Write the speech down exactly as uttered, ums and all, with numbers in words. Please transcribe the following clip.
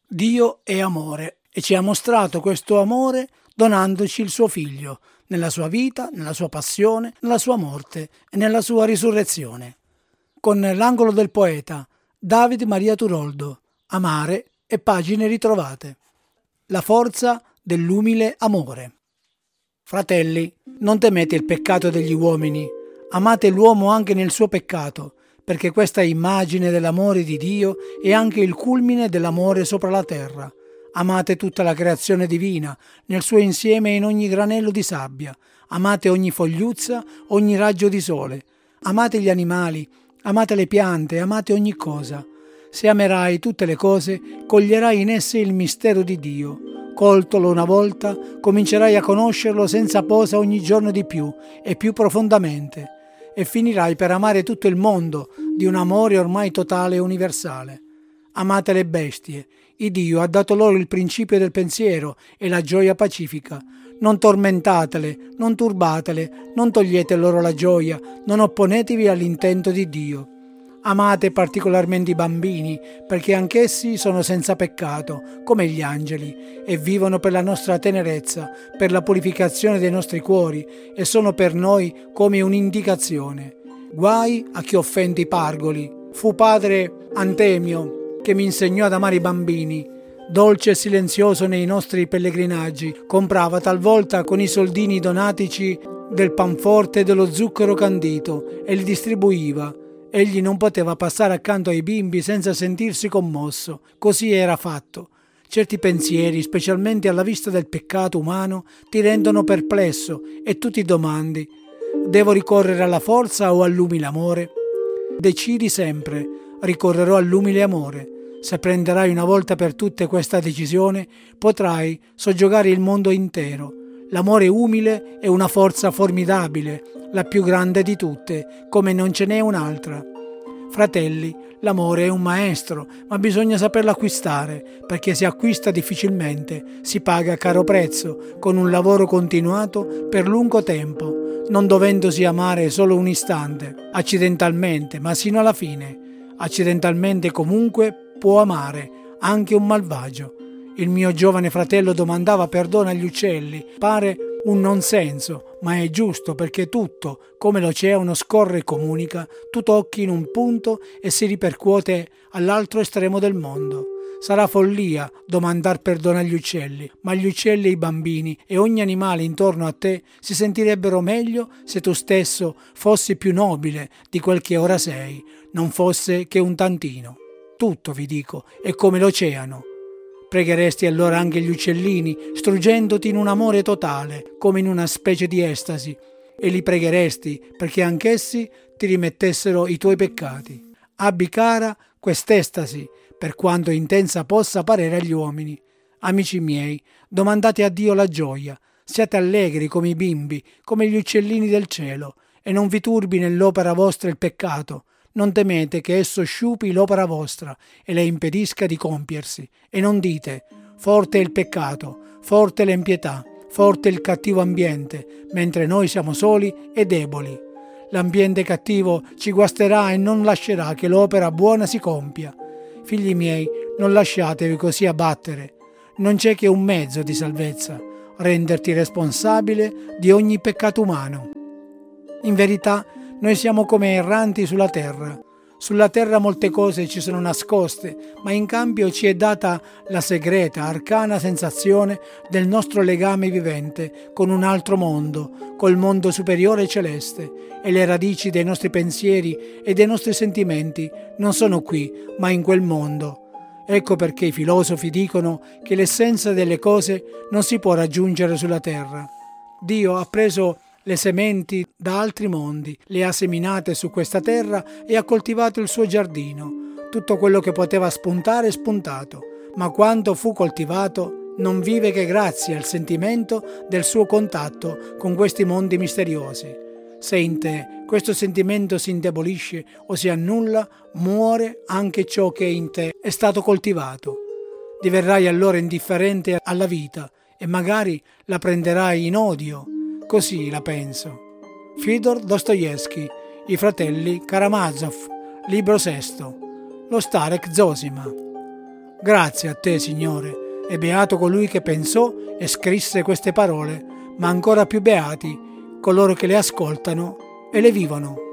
Dio è amore e ci ha mostrato questo amore donandoci il suo figlio, nella sua vita, nella sua passione, nella sua morte e nella sua risurrezione. Con l'angolo del poeta David Maria Turoldo, Amare e pagine ritrovate. La forza dell'umile amore. Fratelli, non temete il peccato degli uomini, amate l'uomo anche nel suo peccato, perché questa immagine dell'amore di Dio è anche il culmine dell'amore sopra la terra. Amate tutta la creazione divina, nel suo insieme e in ogni granello di sabbia. Amate ogni fogliuzza, ogni raggio di sole. Amate gli animali, amate le piante, amate ogni cosa. Se amerai tutte le cose, coglierai in esse il mistero di Dio. Coltolo una volta, comincerai a conoscerlo senza posa ogni giorno di più e più profondamente. E finirai per amare tutto il mondo di un amore ormai totale e universale. Amate le bestie. Il Dio ha dato loro il principio del pensiero e la gioia pacifica. Non tormentatele, non turbatele, non togliete loro la gioia, non opponetevi all'intento di Dio. Amate particolarmente i bambini, perché anch'essi sono senza peccato, come gli angeli, e vivono per la nostra tenerezza, per la purificazione dei nostri cuori, e sono per noi come un'indicazione. Guai a chi offende i pargoli. Fu padre Antemio che mi insegnò ad amare i bambini. Dolce e silenzioso nei nostri pellegrinaggi, comprava talvolta con i soldini donatici del panforte e dello zucchero candito e li distribuiva. Egli non poteva passare accanto ai bimbi senza sentirsi commosso, così era fatto. Certi pensieri, specialmente alla vista del peccato umano, ti rendono perplesso e tu ti domandi: devo ricorrere alla forza o all'umile amore? Decidi sempre: ricorrerò all'umile amore. Se prenderai una volta per tutte questa decisione, potrai soggiogare il mondo intero. L'amore umile è una forza formidabile, la più grande di tutte, come non ce n'è un'altra. Fratelli, l'amore è un maestro, ma bisogna saperlo acquistare, perché si acquista difficilmente, si paga a caro prezzo, con un lavoro continuato per lungo tempo, non dovendosi amare solo un istante, accidentalmente, ma sino alla fine. Accidentalmente comunque può amare anche un malvagio. Il mio giovane fratello domandava perdono agli uccelli. Pare un non senso, ma è giusto, perché tutto, come l'oceano scorre e comunica, tu tocchi in un punto e si ripercuote all'altro estremo del mondo. Sarà follia domandar perdono agli uccelli, ma gli uccelli e i bambini e ogni animale intorno a te si sentirebbero meglio se tu stesso fossi più nobile di quel che ora sei, non fosse che un tantino. Tutto, vi dico, è come l'oceano. Pregheresti allora anche gli uccellini, struggendoti in un amore totale, come in una specie di estasi, e li pregheresti perché anch'essi ti rimettessero i tuoi peccati. Abbi cara quest'estasi, per quanto intensa possa parere agli uomini. Amici miei, domandate a Dio la gioia, siate allegri come i bimbi, come gli uccellini del cielo, e non vi turbi nell'opera vostra il peccato. Non temete che esso sciupi l'opera vostra e le impedisca di compiersi, e non dite: forte è il peccato, forte l'impietà, forte il cattivo ambiente, mentre noi siamo soli e deboli. L'ambiente cattivo ci guasterà e non lascerà che l'opera buona si compia. Figli miei, non lasciatevi così abbattere. Non c'è che un mezzo di salvezza: renderti responsabile di ogni peccato umano. In verità, noi siamo come erranti sulla terra. Sulla terra molte cose ci sono nascoste, ma in cambio ci è data la segreta, arcana sensazione del nostro legame vivente con un altro mondo, col mondo superiore e celeste, e le radici dei nostri pensieri e dei nostri sentimenti non sono qui, ma in quel mondo. Ecco perché i filosofi dicono che l'essenza delle cose non si può raggiungere sulla terra. Dio ha preso le sementi da altri mondi, le ha seminate su questa terra e ha coltivato il suo giardino. Tutto quello che poteva spuntare è spuntato, ma quando fu coltivato non vive che grazie al sentimento del suo contatto con questi mondi misteriosi. Se in te questo sentimento si indebolisce o si annulla, muore anche ciò che in te è stato coltivato. Diverrai allora indifferente alla vita e magari la prenderai in odio. Così la penso. Fyodor Dostoevskij, I fratelli Karamazov, libro sesto. Lo Starec Zosima. Grazie a te, Signore, e beato colui che pensò e scrisse queste parole, ma ancora più beati coloro che le ascoltano e le vivono.